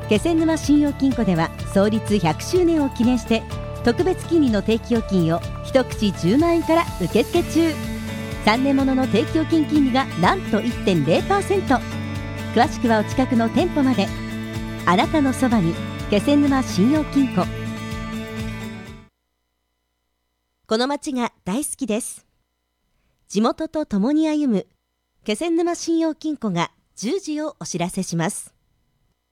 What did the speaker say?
気仙沼信用金庫では創立100周年を記念して特別金利の定期預金を一口10万円から受付中。3年ものの定期預金金利がなんと 1.0%。 詳しくはお近くの店舗まで。あなたのそばに気仙沼信用金庫。この町が大好きです。地元と共に歩む気仙沼信用金庫が10時をお知らせします。